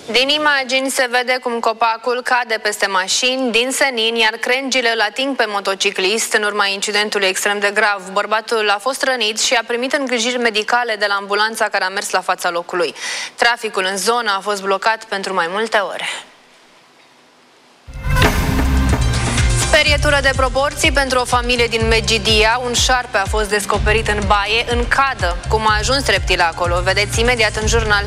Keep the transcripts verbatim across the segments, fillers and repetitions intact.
Din imagini se vede cum copacul cade peste mașini din senin, iar crengile îl ating pe motociclist. În urma incidentului extrem de grav, bărbatul a fost rănit și a primit îngrijiri medicale de la ambulanța care a mers la fața locului. Traficul în zonă a fost blocat pentru mai multe ore. Sperietură de proporții pentru o familie din Megidia. Un șarpe a fost descoperit în baie, în cadă. Cum a ajuns reptil acolo? Vedeți imediat în jurnal.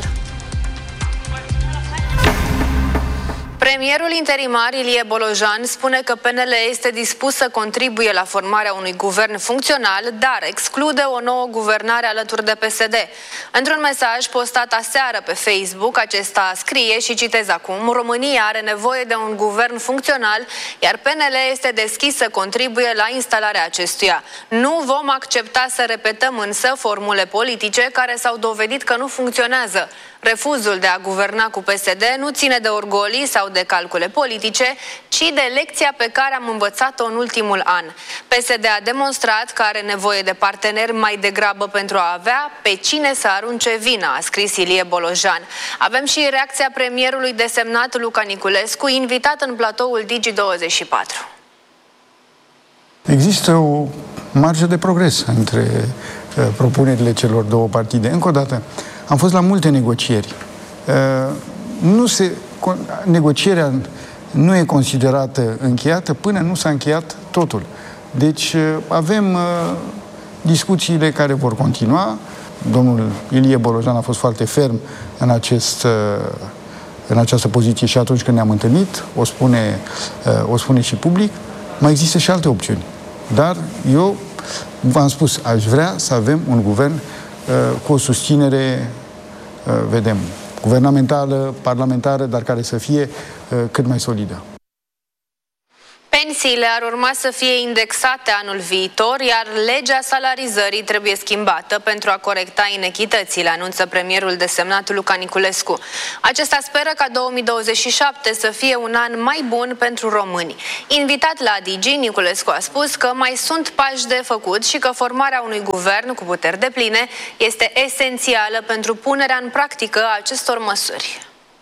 Premierul interimar Ilie Bolojan spune că P N L este dispus să contribuie la formarea unui guvern funcțional, dar exclude o nouă guvernare alături de P S D. Într-un mesaj postat aseară pe Facebook, acesta scrie, și citez acum: România are nevoie de un guvern funcțional, iar P N L este deschis să contribuie la instalarea acestuia. Nu vom accepta să repetăm însă formule politice care s-au dovedit că nu funcționează. Refuzul de a guverna cu P S D nu ține de orgolii sau de calcule politice, ci de lecția pe care am învățat-o în ultimul an. P S D a demonstrat că are nevoie de parteneri mai degrabă pentru a avea pe cine să arunce vina, a scris Ilie Bolojan. Avem și reacția premierului desemnat Luca Niculescu, invitat în platoul Digi douăzeci și patru. Există o marjă de progres între uh, propunerile celor două partide. Încă o dată, am fost la multe negocieri. Uh, nu se, negocierea nu e considerată încheiată până nu s-a încheiat totul. Deci uh, avem uh, discuțiile care vor continua. Domnul Ilie Bolojan a fost foarte ferm în, acest, uh, în această poziție și atunci când ne-am întâlnit, o spune, uh, o spune și public. Mai există și alte opțiuni. Dar eu v-am spus, aș vrea să avem un guvern uh, cu o susținere, uh, vedem, guvernamentală, parlamentară, dar care să fie uh, cât mai solidă. Pensiile ar urma să fie indexate anul viitor, iar legea salarizării trebuie schimbată pentru a corecta inechitățile, anunță premierul desemnat Luca Niculescu. Acesta speră ca două mii douăzeci și șapte să fie un an mai bun pentru români. Invitat la Digi, Niculescu a spus că mai sunt pași de făcut și că formarea unui guvern cu puteri depline este esențială pentru punerea în practică a acestor măsuri.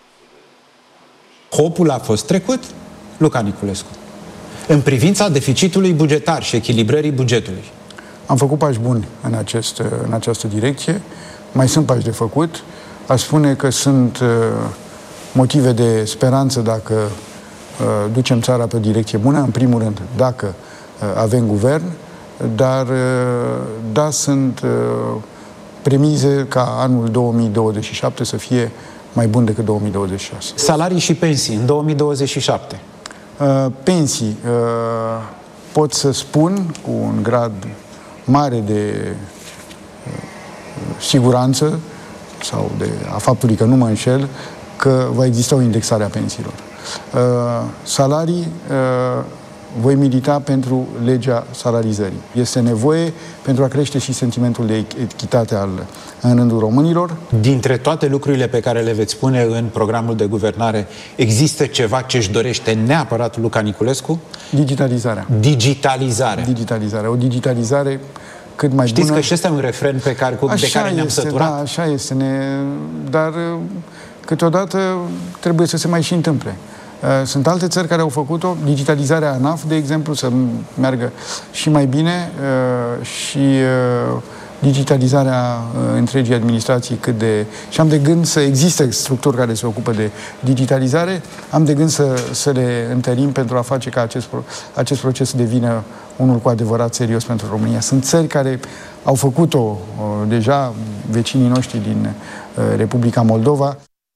Hopul a fost trecut, Luca Niculescu, în privința deficitului bugetar și echilibrării bugetului. Am făcut pași buni în, acest, în această direcție. Mai sunt pași de făcut. Aș spune că sunt uh, motive de speranță dacă uh, ducem țara pe o direcție bună. În primul rând, dacă uh, avem guvern, dar uh, da, sunt uh, premize ca anul două mii douăzeci și șapte să fie mai bun decât două mii douăzeci și șase. Salarii și pensii în două mii douăzeci și șapte. Uh, pensii, uh, pot să spun cu un grad mare de uh, siguranță sau de a faptului că nu mă înșel, că va exista o indexare a pensiilor. Uh, salarii, uh, voi milita pentru legea salarizării. Este nevoie pentru a crește și sentimentul de echitate al, în rândul românilor. Dintre toate lucrurile pe care le veți spune în programul de guvernare, există ceva ce își dorește neapărat Luca Niculescu? Digitalizarea. Digitalizarea. Digitalizarea. O digitalizare cât mai Știți bună. că și ăsta e un refren pe care, cu, de care ne-am săturat? Da, așa este. Ne, dar câteodată trebuie să se mai și întâmple. Sunt alte țări care au făcut-o, digitalizarea ANAF, de exemplu, să meargă și mai bine și digitalizarea întregii administrații cât de... Și am de gând să existe structuri care se ocupă de digitalizare, am de gând să, să le întărim pentru a face ca acest, acest proces să devină unul cu adevărat serios pentru România. Sunt țări care au făcut-o deja, vecinii noștri din Republica Moldova.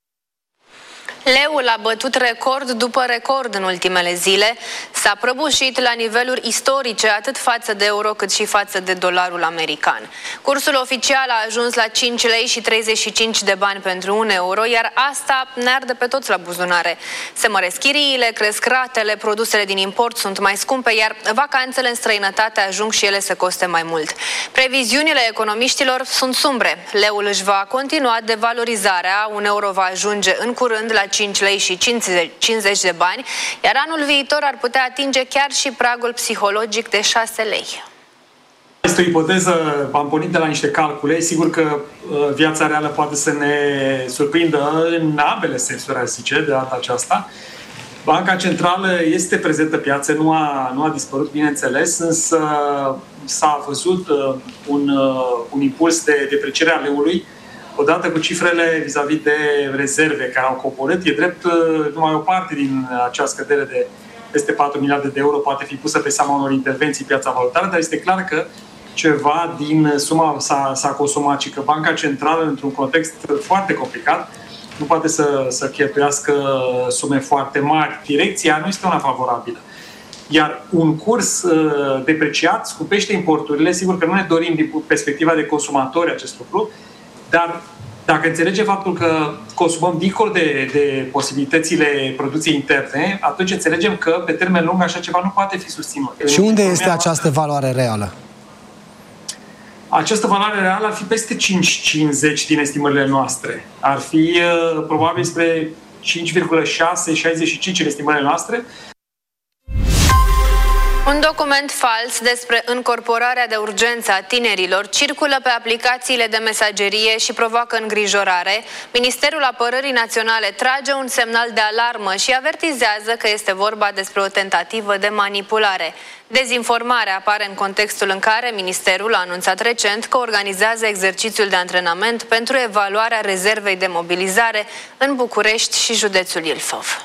Leul a bătut record după record în ultimele zile. S-a prăbușit la niveluri istorice atât față de euro cât și față de dolarul american. Cursul oficial a ajuns la cinci lei și treizeci și cinci de bani pentru un euro, iar asta ne arde pe toți la buzunare. Se măresc chiriile, cresc ratele, produsele din import sunt mai scumpe, iar vacanțele în străinătate ajung și ele să coste mai mult. Previziunile economiștilor sunt sumbre. Leul își va continua devalorizarea, un euro va ajunge în curând la cinci lei și cincizeci de bani, iar anul viitor ar putea atinge chiar și pragul psihologic de șase lei. Este o ipoteză, am pornit de la niște calcule. Sigur că viața reală poate să ne surprindă în ambele sensuri, aș zice, de data aceasta. Banca Centrală este prezentă piață, nu a, nu a dispărut, bineînțeles, însă s-a văzut un, un impuls de depreciere a leului, odată cu cifrele vis-a-vis de rezerve care au coborât. E drept, numai o parte din acea scădere de peste patru miliarde de euro poate fi pusă pe seama unor intervenții în piața valutară, dar este clar că ceva din suma s-a, s-a consumat și că Banca Centrală, într-un context foarte complicat, nu poate să, să cheltuiască sume foarte mari. Direcția nu este una favorabilă. Iar un curs uh, depreciat scupește importurile. Sigur că nu ne dorim din perspectiva de consumatori acest lucru, dar dacă înțelegem faptul că consumăm dincolo de, de posibilitățile producției interne, atunci înțelegem că pe termen lung așa ceva nu poate fi susținut. Și unde este această valoare reală? Această valoare reală ar fi peste cinci virgulă cincizeci din estimările noastre. Ar fi uh, probabil spre cinci virgulă șase șaizeci și cinci din estimările noastre. Un document fals despre încorporarea de urgență a tinerilor circulă pe aplicațiile de mesagerie și provoacă îngrijorare. Ministerul Apărării Naționale trage un semnal de alarmă și avertizează că este vorba despre o tentativă de manipulare. Dezinformarea apare în contextul în care Ministerul a anunțat recent că organizează exercițiul de antrenament pentru evaluarea rezervei de mobilizare în București și județul Ilfov.